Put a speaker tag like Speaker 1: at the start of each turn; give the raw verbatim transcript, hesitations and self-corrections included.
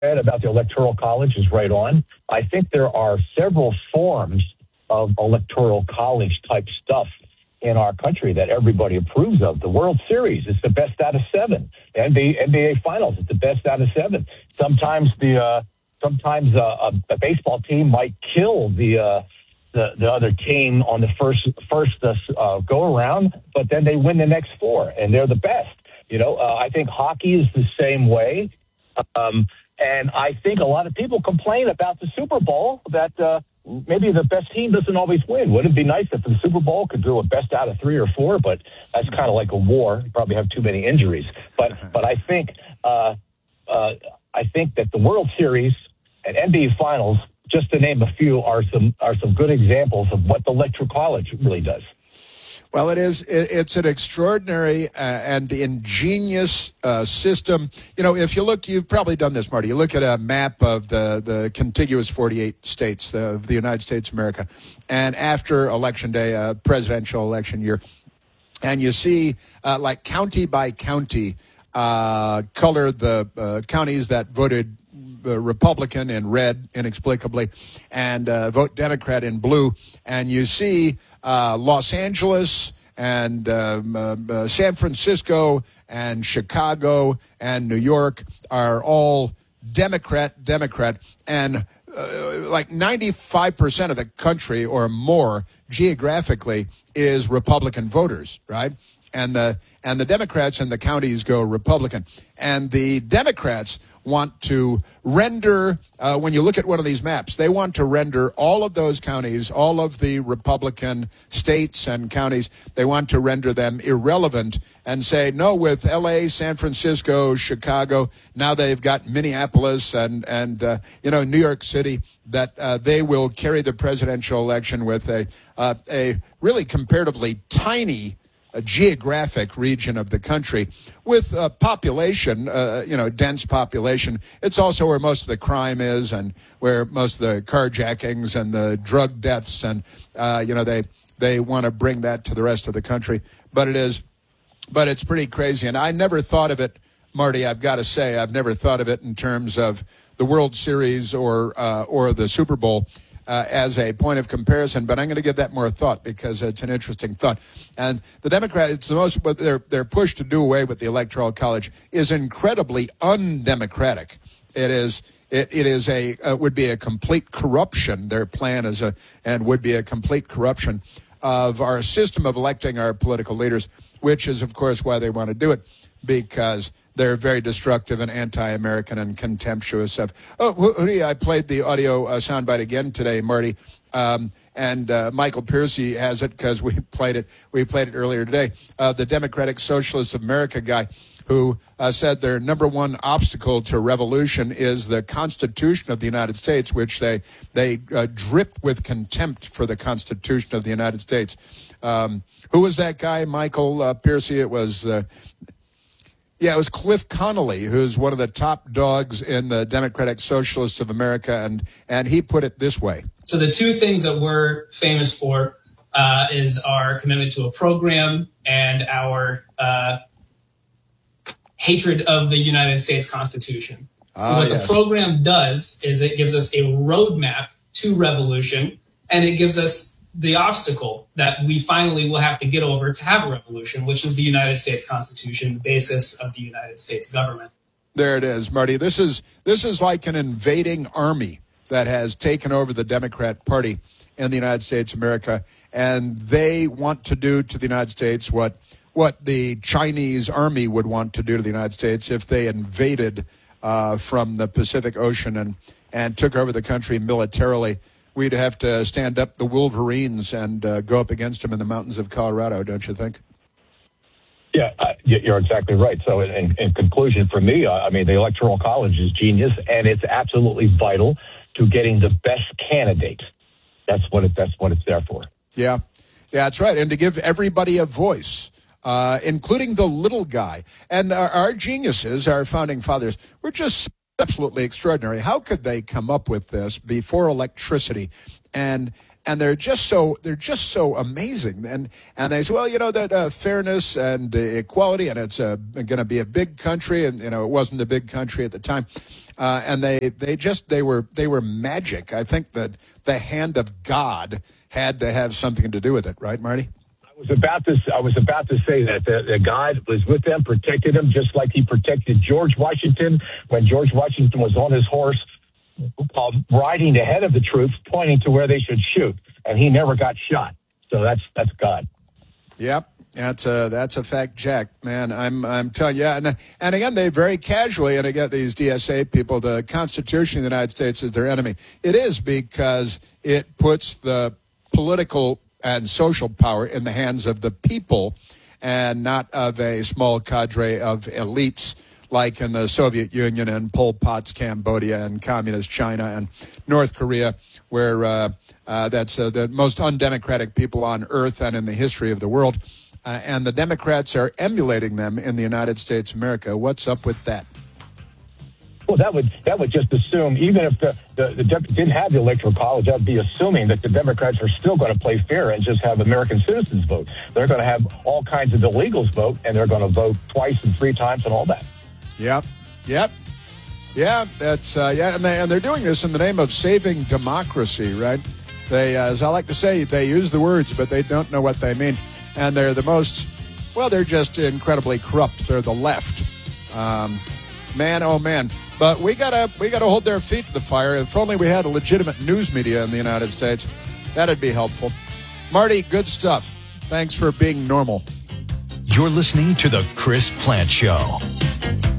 Speaker 1: about the Electoral College is right on. I think there are several forms of Electoral College type stuff in our country that everybody approves of. The World Series is the best out of seven. The N B A, N B A Finals is the best out of seven. Sometimes the uh, sometimes uh, a, a baseball team might kill the, uh, the the other team on the first first uh, go around, but then they win the next four, and they're the best. You know, uh, I think hockey is the same way. Um, and I think a lot of people complain about the Super Bowl that uh, maybe the best team doesn't always win. Wouldn't it be nice if the Super Bowl could do a best out of three or four? But that's kind of like a war. You probably have too many injuries. But but I think uh, uh, I think that the World Series and N B A Finals, just to name a few, are some are some good examples of what the Electoral College really does.
Speaker 2: Well, it is. It's an extraordinary uh, and ingenious uh, system. You know, if you look, you've probably done this, Marty. You look at a map of the, the contiguous forty-eight states the, of the United States of America, and after Election Day, a presidential election year, and you see, uh, like county by county, uh, color the uh, counties that voted Uh, Republican in red, inexplicably, and uh, vote Democrat in blue. And you see uh, Los Angeles and um, uh, uh, San Francisco and Chicago and New York are all Democrat, Democrat. And uh, like ninety-five percent of the country or more geographically is Republican voters, right? And the and the Democrats in the counties go Republican. And the Democrats want to render, uh, when you look at one of these maps, they want to render all of those counties, all of the Republican states and counties, they want to render them irrelevant and say, no, with L A, San Francisco, Chicago, now they've got Minneapolis and, and uh, you know, New York City, that uh, they will carry the presidential election with a, uh, a really comparatively tiny a geographic region of the country with a population, uh, you know, dense population. It's also where most of the crime is and where most of the carjackings and the drug deaths and, uh, you know, they, they want to bring that to the rest of the country. But it is, but it's pretty crazy. And I never thought of it, Marty, I've got to say, I've never thought of it in terms of the World Series or, uh, or the Super Bowl. Uh, as a point of comparison, but I'm going to give that more thought because it's an interesting thought. And the Democrats, it's the most, but their their push to do away with the Electoral College is incredibly undemocratic. It is it it is a uh, would be a complete corruption. Their plan is a and would be a complete corruption of our system of electing our political leaders, which is of course why they want to do it, because they're very destructive and anti-American and contemptuous of. Oh, Hootie, I played the audio uh, soundbite again today, Marty, um, and uh, Michael Piercy has it because we played it. We played it earlier today. Uh, the Democratic Socialists of America guy who uh, said their number one obstacle to revolution is the Constitution of the United States, which they they uh, drip with contempt for the Constitution of the United States. Um, who was that guy, Michael uh, Piercy? It was. Uh, Yeah, it was Cliff Connolly, who's one of the top dogs in the Democratic Socialists of America, and, and he put it this way.
Speaker 3: So the two things that we're famous for uh, is our commitment to a program and our uh, hatred of the United States Constitution.
Speaker 2: Ah,
Speaker 3: what
Speaker 2: yes.
Speaker 3: the program does is it gives us a roadmap to revolution, and it gives us the obstacle that we finally will have to get over to have a revolution, which is the United States Constitution, the basis of the United States government.
Speaker 2: There it is, Marty. This is this is like an invading army that has taken over the Democrat Party in the United States of America, and they want to do to the United States what what the Chinese army would want to do to the United States if they invaded uh, from the Pacific Ocean and, and took over the country militarily. We'd have to stand up the Wolverines and uh, go up against them in the mountains of Colorado, don't you think?
Speaker 1: Yeah, uh, you're exactly right. So in, in conclusion for me, uh, I mean, the Electoral College is genius, and it's absolutely vital to getting the best candidate. That's what it, that's what it's there for.
Speaker 2: Yeah, yeah, that's right. And to give everybody a voice, uh, including the little guy. And our, our geniuses, our founding fathers, were just absolutely extraordinary. How could they come up with this before electricity and and they're just so they're just so amazing. And and they say, well, you know, that uh, fairness and uh, equality, and it's uh, going to be a big country, and you know, it wasn't a big country at the time. Uh, and they they just they were they were magic. I think that the hand of God had to have something to do with it, right, Marty?
Speaker 1: I was about to I was about to say that the, the God was with them, protected them, just like He protected George Washington when George Washington was on his horse, uh, riding ahead of the troops, pointing to where they should shoot, and he never got shot. So that's that's God.
Speaker 2: Yep. That's a that's a fact, Jack. Man, I'm I'm telling you. And and again, they very casually, and again, these D S A people, the Constitution of the United States is their enemy. It is because it puts the political and social power in the hands of the people, and not of a small cadre of elites like in the Soviet Union and Pol Pot's Cambodia and Communist China and North Korea, where uh, uh, that's uh, the most undemocratic people on earth and in the history of the world. Uh, and the Democrats are emulating them in the United States of America. What's up with that?
Speaker 1: Well, that would that would just assume, even if the, the, the Dem- didn't have the Electoral College, that would be assuming that the Democrats are still going to play fair and just have American citizens vote. They're going to have all kinds of illegals vote, and they're going to vote twice and three times and all that.
Speaker 2: Yep, yep. Yeah, that's uh, yeah, and, they, and they're doing this in the name of saving democracy, right? They, uh, as I like to say, they use the words, but they don't know what they mean. And they're the most, well, they're just incredibly corrupt. They're the left. Um, man, oh, man. But we gotta we gotta hold their feet to the fire. If only we had a legitimate news media in the United States, that'd be helpful. Marty, good stuff. Thanks for being normal.
Speaker 4: You're listening to The Chris Plante Show.